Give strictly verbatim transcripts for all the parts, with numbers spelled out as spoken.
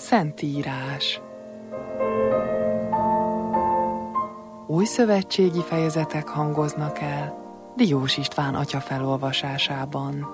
Szentírás. Új szövetségi fejezetek hangoznak el Diós István atya felolvasásában.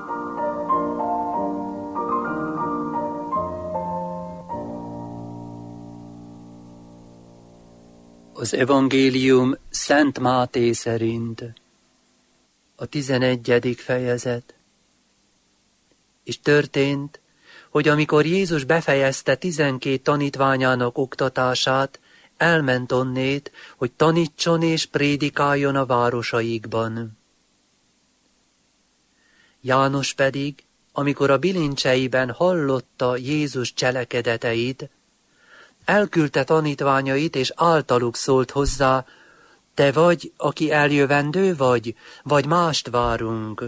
Az evangélium Szent Máté szerint. A tizenegyedik fejezet. És történt, hogy amikor Jézus befejezte tizenkét tanítványának oktatását, elment onnét, hogy tanítson és prédikáljon a városaikban. János pedig, amikor a bilincseiben hallotta Jézus cselekedeteit, elküldte tanítványait, és általuk szólt hozzá: te vagy, aki eljövendő vagy, vagy mást várunk?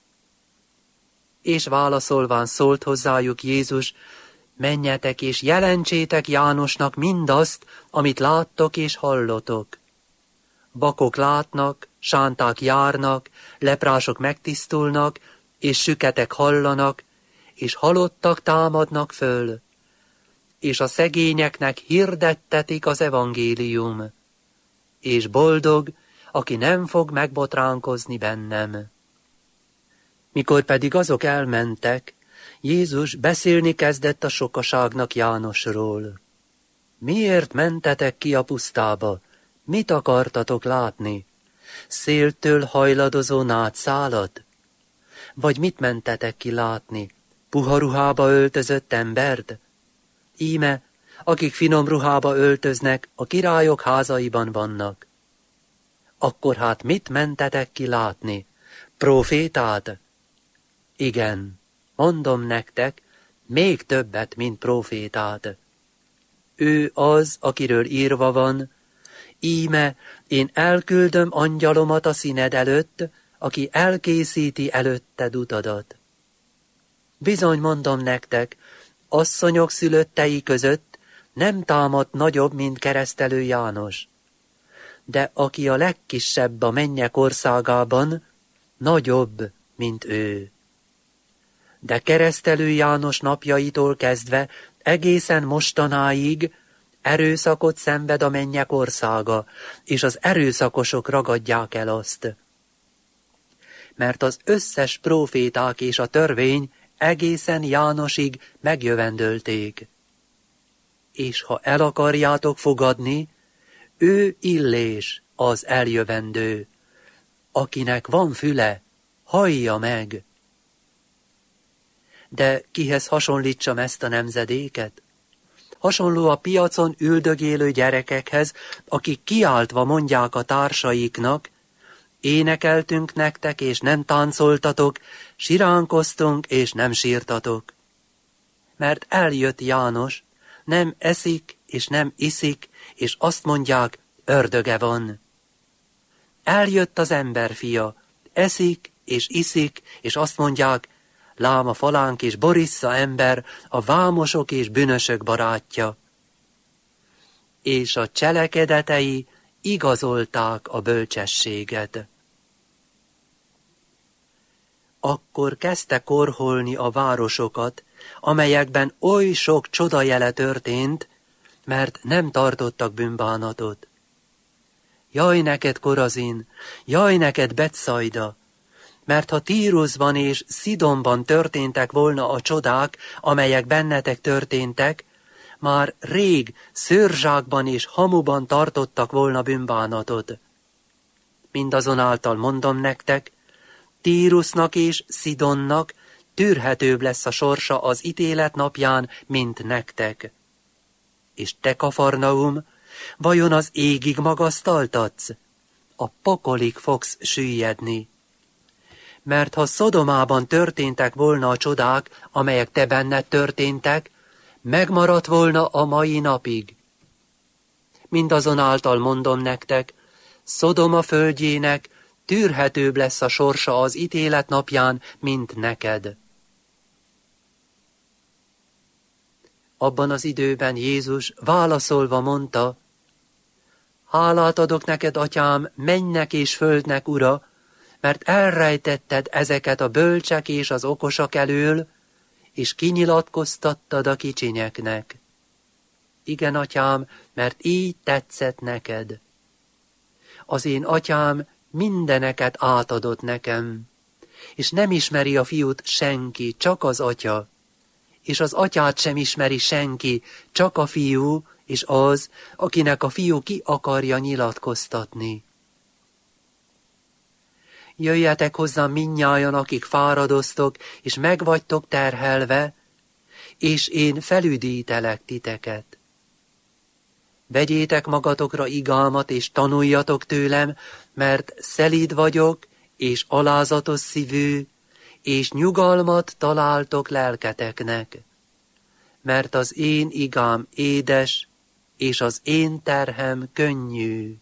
És válaszolván szólt hozzájuk Jézus: menjetek és jelentsétek Jánosnak mindazt, amit láttok és hallotok. Vakok látnak, sánták járnak, leprások megtisztulnak, és süketek hallanak, és halottak támadnak föl, és a szegényeknek hirdettetik az evangélium, és boldog, aki nem fog megbotránkozni bennem. Mikor pedig azok elmentek, Jézus beszélni kezdett a sokaságnak Jánosról. Miért mentetek ki a pusztába? Mit akartatok látni? Széltől hajladozó nátszálat? Vagy mit mentetek ki látni? Puha ruhába öltözött embert? Íme, akik finom ruhába öltöznek, a királyok házaiban vannak. Akkor hát mit mentetek ki látni? Prófétát? Igen, mondom nektek, még többet, mint prófétát. Ő az, akiről írva van: íme, én elküldöm angyalomat a színed előtt, aki elkészíti előtted utadat. Bizony mondom nektek, asszonyok szülöttei között nem támadt nagyobb, mint Keresztelő János. De aki a legkisebb a mennyek országában, nagyobb, mint ő. De Keresztelő János napjaitól kezdve egészen mostanáig erőszakot szenved a mennyek országa, és az erőszakosok ragadják el azt. Mert az összes próféták és a törvény egészen Jánosig megjövendölték. És ha el akarjátok fogadni, ő Illés az eljövendő. Akinek van füle, hallja meg. De kihez hasonlítsam ezt a nemzedéket? Hasonló a piacon üldögélő gyerekekhez, akik kiáltva mondják a társaiknak: énekeltünk nektek, és nem táncoltatok, siránkoztunk, és nem sírtatok. Mert eljött János, nem eszik, és nem iszik, és azt mondják, ördöge van. Eljött az emberfia, eszik, és iszik, és azt mondják, lám a falánk és borissza ember, a vámosok és bűnösök barátja. És a cselekedetei igazolták a bölcsességet. Akkor kezdte korholni a városokat, amelyekben oly sok csodajele történt, mert nem tartottak bűnbánatot. Jaj neked, Korazin, jaj neked, Betszajda, mert ha Tírusban és Szidonban történtek volna a csodák, amelyek bennetek történtek, már rég szőrzsákban és hamuban tartottak volna bűnbánatot. Mindazonáltal mondom nektek, Tírusnak és Szidonnak tűrhetőbb lesz a sorsa az ítélet napján, mint nektek. És te, Kafarnaum, vajon az égig magasztaltatsz? A pokolig fogsz süllyedni. Mert ha Szodomában történtek volna a csodák, amelyek te benned történtek, megmaradt volna a mai napig. Mindazonáltal mondom nektek, Szodoma földjének tűrhetőbb lesz a sorsa az ítélet napján, mint neked. Abban az időben Jézus válaszolva mondta: hálát adok neked, atyám, mennek és földnek ura, mert elrejtetted ezeket a bölcsek és az okosak elől, és kinyilatkoztattad a kicsinyeknek. Igen, atyám, mert így tetszett neked. Az én atyám mindeneket átadott nekem, és nem ismeri a fiút senki, csak az atya, és az atyát sem ismeri senki, csak a fiú, és az, akinek a fiú ki akarja nyilatkoztatni. Jöjjetek hozzám mindnyájan, akik fáradoztok, és megvagytok terhelve, és én felüdítelek titeket. Vegyétek magatokra igalmat, és tanuljatok tőlem, mert szelíd vagyok, és alázatos szívű, és nyugalmat találtok lelketeknek. Mert az én igám édes, és az én terhem könnyű.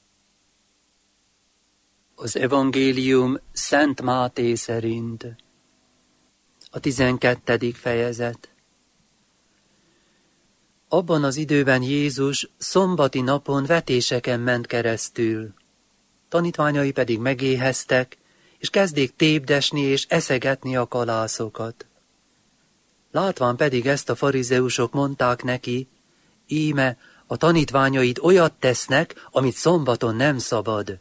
Az evangélium Szent Máté szerint. A tizenkettedik fejezet. Abban az időben Jézus szombati napon vetéseken ment keresztül. Tanítványai pedig megéheztek, és kezdték tépdesni és eszegetni a kalászokat. Látván pedig ezt a farizeusok mondták neki, íme a tanítványaid olyat tesznek, amit szombaton nem szabad.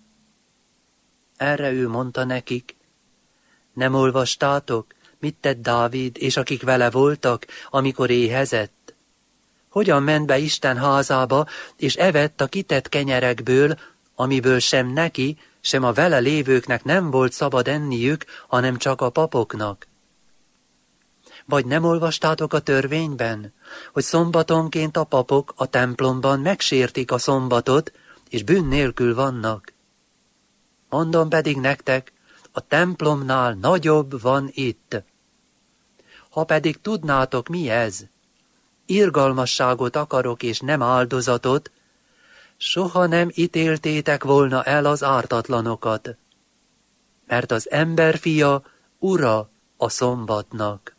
Erre ő mondta nekik, nem olvastátok, mit tett Dávid, és akik vele voltak, amikor éhezett? Hogyan ment be Isten házába, és evett a kitett kenyerekből, amiből sem neki, sem a vele lévőknek nem volt szabad enniük, hanem csak a papoknak? Vagy nem olvastátok a törvényben, hogy szombatonként a papok a templomban megsértik a szombatot, és bűn nélkül vannak? Mondom pedig nektek, a templomnál nagyobb van itt. Ha pedig tudnátok, mi ez, irgalmasságot akarok és nem áldozatot, soha nem ítéltétek volna el az ártatlanokat, mert az emberfia ura a szombatnak.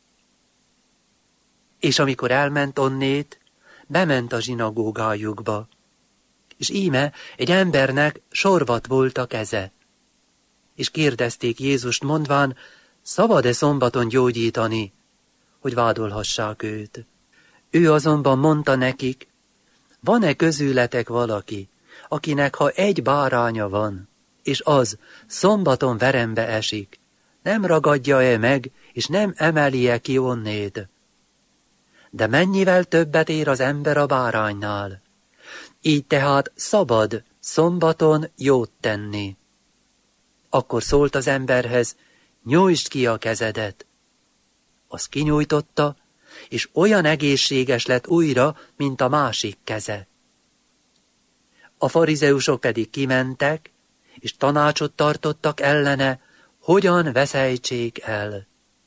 És amikor elment onnét, bement a zsinagógájukba, és íme egy embernek sorvat volt a keze. És kérdezték Jézust mondván, szabad-e szombaton gyógyítani, hogy vádolhassák őt. Ő azonban mondta nekik, van-e közületek valaki, akinek ha egy báránya van, és az szombaton verembe esik, nem ragadja-e meg, és nem emeli-e ki onnét? De mennyivel többet ér az ember a báránynál? Így tehát szabad szombaton jót tenni. Akkor szólt az emberhez, nyújtsd ki a kezedet. Az kinyújtotta, és olyan egészséges lett újra, mint a másik keze. A farizeusok pedig kimentek, és tanácsot tartottak ellene, hogyan veszejtsék el.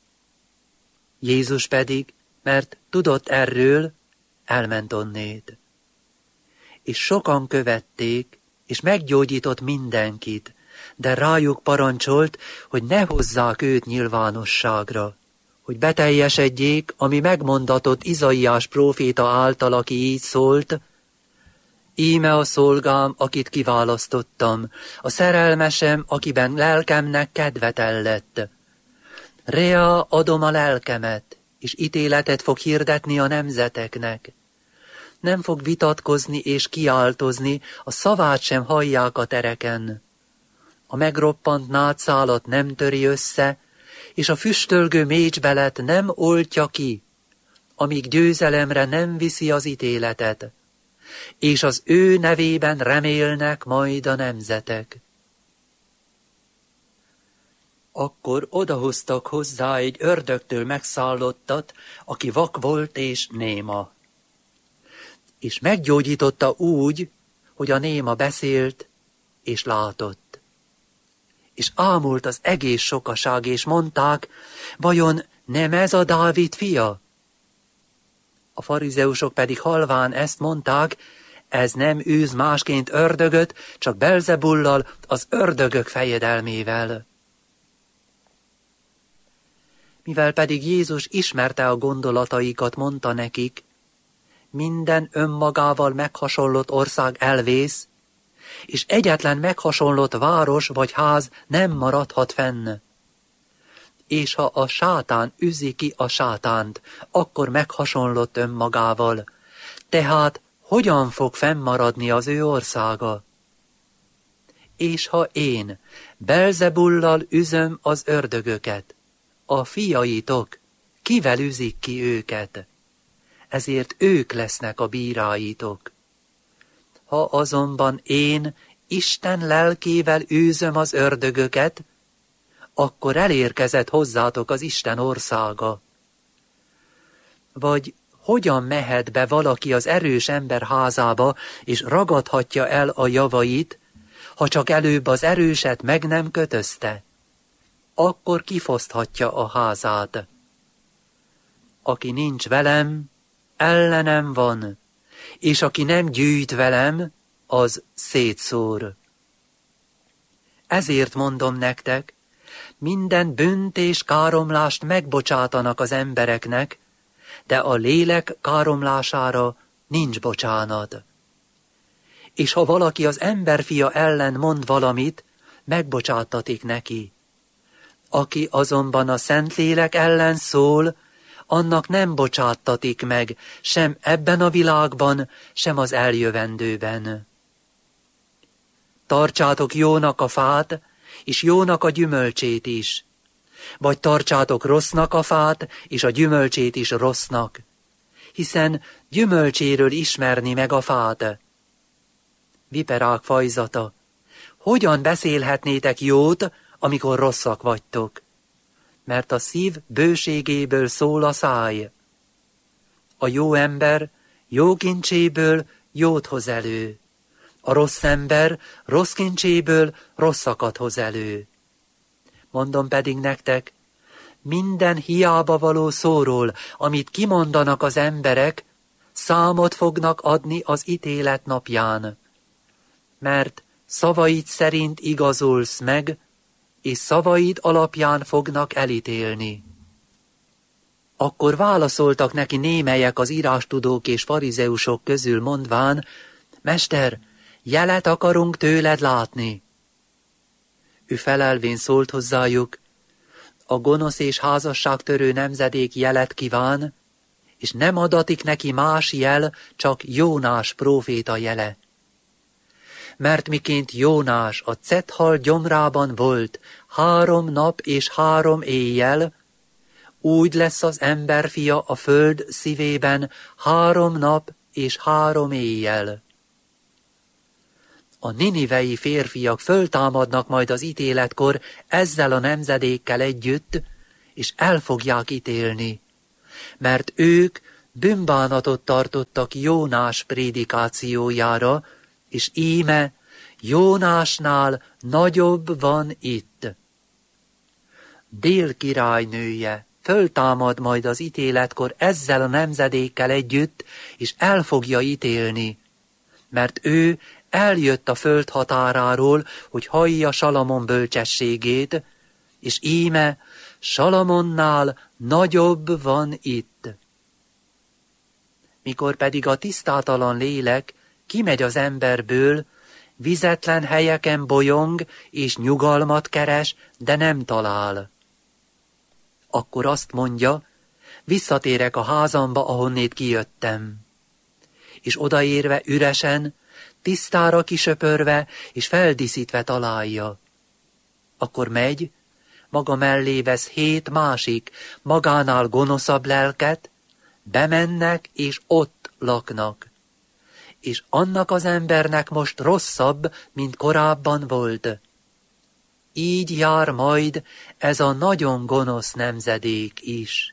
Jézus pedig, mert tudott erről, elment onnét. És sokan követték, és meggyógyított mindenkit, de rájuk parancsolt, hogy ne hozzák őt nyilvánosságra, hogy beteljesedjék, ami megmondatott Izaiás próféta által, aki így szólt, íme a szolgám, akit kiválasztottam, a szerelmesem, akiben lelkemnek kedvetellett. Rea adom a lelkemet, és ítéletet fog hirdetni a nemzeteknek. Nem fog vitatkozni és kiáltozni, a szavát sem hallják a tereken. A megroppant nátszálat nem töri össze, és a füstölgő mécsbelet nem oltja ki, amíg győzelemre nem viszi az ítéletet, és az ő nevében remélnek majd a nemzetek. Akkor odahoztak hozzá egy ördögtől megszállottat, aki vak volt és néma. És meggyógyította úgy, hogy a néma beszélt és látott. És ámult az egész sokaság, és mondták, vajon nem ez a Dávid fia? A farizeusok pedig halván ezt mondták, ez nem űz másként ördögöt, csak Belzebullal, az ördögök fejedelmével. Mivel pedig Jézus ismerte a gondolataikat, mondta nekik, minden önmagával meghasonlott ország elvész, és egyetlen meghasonlott város vagy ház nem maradhat fenn. És ha a sátán üzi ki a sátánt, akkor meghasonlott önmagával, Tehát hogyan fog fennmaradni az ő országa? És ha én Belzebullal üzöm az ördögöket, a fiaitok kivel üzik ki őket? Ezért ők lesznek a bíráitok. Ha azonban én Isten lelkével űzöm az ördögöket, akkor elérkezett hozzátok az Isten országa. Vagy hogyan mehet be valaki az erős ember házába, és ragadhatja el a javait, ha csak előbb az erőset meg nem kötözte? Akkor kifoszthatja a házát. Aki nincs velem, ellenem van, és aki nem gyűjt velem, az szétszór. Ezért mondom nektek, minden bűnt és káromlást megbocsátanak az embereknek, de a lélek káromlására nincs bocsánat. És ha valaki az emberfia ellen mond valamit, megbocsáttatik neki. Aki azonban a Szentlélek ellen szól, annak nem bocsáttatik meg, sem ebben a világban, sem az eljövendőben. Tartsátok jónak a fát, és jónak a gyümölcsét is, vagy tartsátok rossznak a fát, és a gyümölcsét is rossznak, hiszen gyümölcséről ismerni meg a fát. Viperák fajzata, hogyan beszélhetnétek jót, amikor rosszak vagytok? Mert a szív bőségéből szól a száj. A jó ember jó kincséből jót hoz elő, a rossz ember rossz kincséből rosszakat hoz elő. Mondom pedig nektek, minden hiába való szóról, amit kimondanak az emberek, számot fognak adni az ítélet napján. Mert szavaid szerint igazolsz meg, és szavaid alapján fognak elítélni. Akkor válaszoltak neki némelyek az írástudók és farizeusok közül mondván, Mester, jelet akarunk tőled látni. Ő felelvén szólt hozzájuk, a gonosz és házasságtörő nemzedék jelet kíván, és nem adatik neki más jel, csak Jónás próféta jele. Mert miként Jónás a cethal gyomrában volt három nap és három éjjel, úgy lesz az emberfia a föld szívében három nap és három éjjel. A ninivei férfiak föltámadnak majd az ítéletkor ezzel a nemzedékkel együtt, és el fogják ítélni, mert ők bűnbánatot tartottak Jónás prédikációjára, és íme Jónásnál nagyobb van itt. Dél királynője föltámad majd az ítéletkor ezzel a nemzedékkel együtt, és el fogja ítélni, mert ő eljött a föld határáról, hogy hallja Salamon bölcsességét, és íme Salamonnál nagyobb van itt. Mikor pedig a tisztátalan lélek kimegy az emberből, vizetlen helyeken bolyong és nyugalmat keres, de nem talál. Akkor azt mondja, visszatérek a házamba, ahonnét kijöttem. És odaérve üresen, tisztára kisöpörve és feldíszítve találja. Akkor megy, maga mellé vesz hét másik, magánál gonoszabb lelket, bemennek és ott laknak. És annak az embernek most rosszabb, mint korábban volt. Így jár majd ez a nagyon gonosz nemzedék is.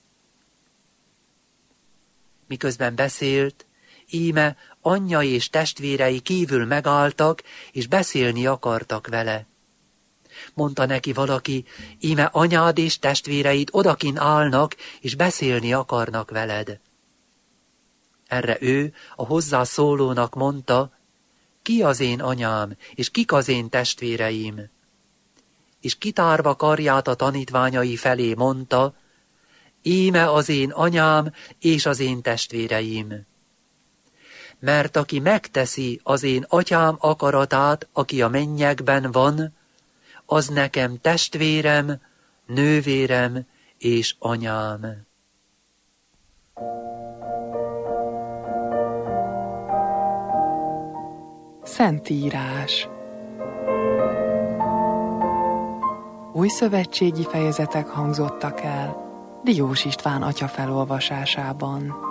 Miközben beszélt, íme anyja és testvérei kívül megálltak, és beszélni akartak vele. Mondta neki valaki, íme anyád és testvéreid odakin állnak, és beszélni akarnak veled. Erre ő a hozzászólónak mondta, ki az én anyám, és kik az én testvéreim? És kitárva karját a tanítványai felé mondta, íme az én anyám és az én testvéreim. Mert aki megteszi az én atyám akaratát, aki a mennyekben van, az nekem testvérem, nővérem és anyám. Szentírás. Újszövetségi fejezetek hangzottak el Diós István atya felolvasásában.